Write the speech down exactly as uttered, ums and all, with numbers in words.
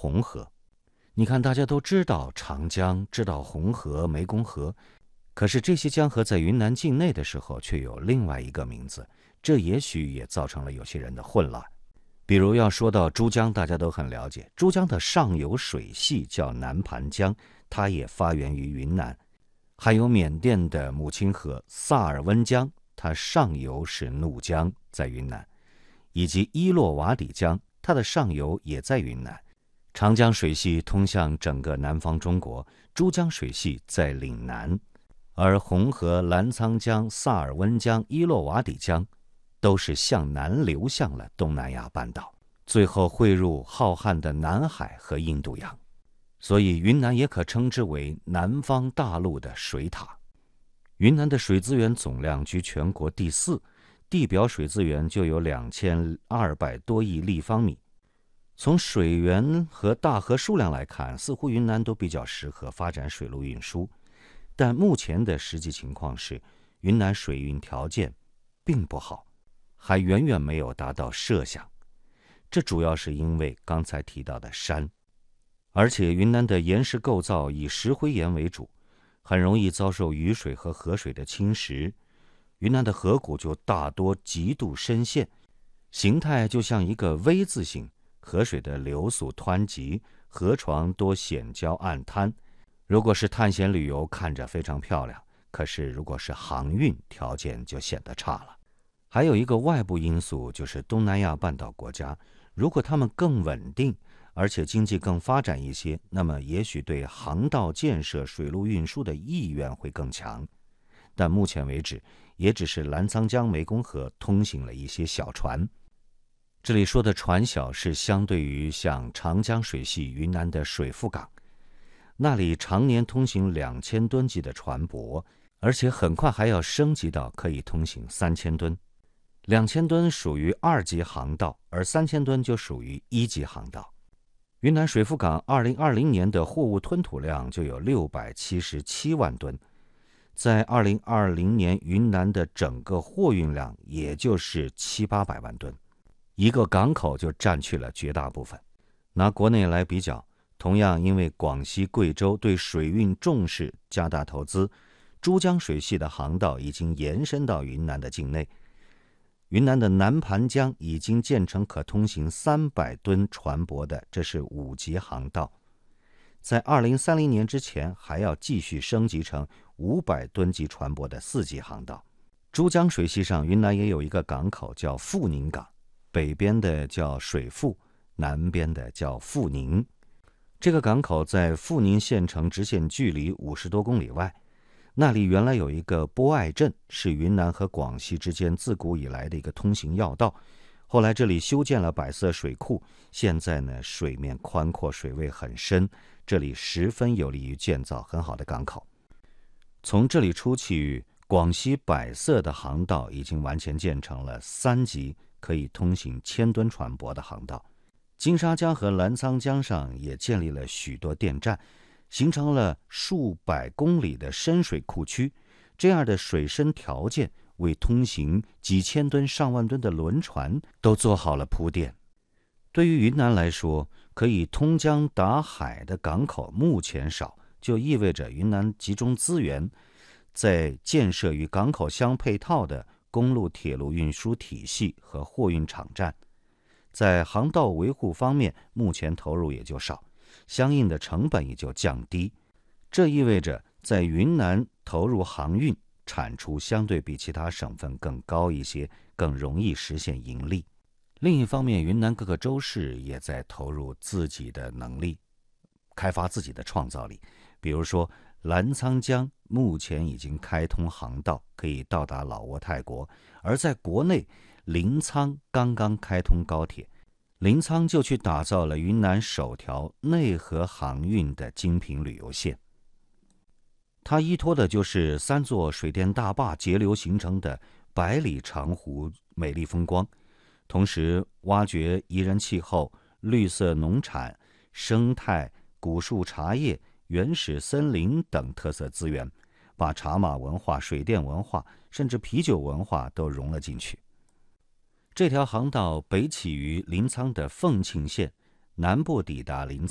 红河。你看，大家都知道长江，知道红河、湄公河，可是这些江河在云南境内的时候却有另外一个名字，这也许也造成了有些人的混乱。比如要说到珠江，大家都很了解，珠江的上游水系叫南盘江，它也发源于云南。还有缅甸的母亲河萨尔温江，它上游是怒江，在云南，以及伊洛瓦底江，它的上游也在云南。长江水系通向整个南方中国，珠江水系在岭南，而红河、澜沧江、萨尔温江、伊洛瓦底江都是向南流向了东南亚半岛，最后汇入浩瀚的南海和印度洋。所以云南也可称之为南方大陆的水塔。云南的水资源总量居全国第四，地表水资源就有两千二百多亿立方米。从水源和大河数量来看，似乎云南都比较适合发展水陆运输，但目前的实际情况是，云南水运条件并不好，还远远没有达到设想。这主要是因为刚才提到的山，而且云南的岩石构造以石灰岩为主，很容易遭受雨水和河水的侵蚀。云南的河谷就大多极度深陷，形态就像一个 V 字形，河水的流速湍急，河床多险礁暗滩。如果是探险旅游，看着非常漂亮，可是如果是航运，条件就显得差了。还有一个外部因素，就是东南亚半岛国家，如果他们更稳定，而且经济更发展一些，那么也许对航道建设、水陆运输的意愿会更强。但目前为止，也只是澜沧江、湄公河通行了一些小船。这里说的船小是相对于像长江水系云南的水富港，那里常年通行两千吨级的船舶，而且很快还要升级到可以通行三千吨。两千吨属于二级航道，而三千吨就属于一级航道。云南水富港二零二零年的货物吞吐量就有六百七十七万吨，在二零二零年云南的整个货运量也就是七八百万吨，一个港口就占去了绝大部分。拿国内来比较，同样因为广西、贵州对水运重视，加大投资，珠江水系的航道已经延伸到云南的境内。云南的南盘江已经建成可通行三百吨船舶的，这是五级航道。在二零三零年之前，还要继续升级成五百吨级船舶的四级航道。珠江水系上，云南也有一个港口叫富宁港，北边的叫水富，南边的叫富宁。这个港口在富宁县城直线距离五十多公里外，那里原来有一个波爱镇，是云南和广西之间自古以来的一个通行要道。后来这里修建了百色水库，现在呢水面宽阔，水位很深，这里十分有利于建造很好的港口。从这里出去，广西百色的航道已经完全建成了三级可以通行千吨船舶的航道。金沙江和澜沧江上也建立了许多电站，形成了数百公里的深水库区，这样的水深条件为通行几千吨、上万吨的轮船都做好了铺垫。对于云南来说，可以通江达海的港口目前少，就意味着云南集中资源在建设与港口相配套的公路、铁路运输体系和货运场站。在航道维护方面，目前投入也就少，相应的成本也就降低。这意味着在云南投入航运，产出相对比其他省份更高一些，更容易实现盈利。另一方面，云南各个州市也在投入自己的能力，开发自己的创造力。比如说，澜沧江目前已经开通航道，可以到达老挝、泰国，而在国内，临沧刚刚开通高铁，临沧就去打造了云南首条内河航运的精品旅游线。它依托的就是三座水电大坝截流形成的百里长湖美丽风光，同时挖掘宜人气候、绿色农产、生态、古树茶叶、原始森林等特色资源，把茶马文化、水电文化甚至啤酒文化都融了进去。这条航道北起于临沧的凤庆县，南部抵达临沧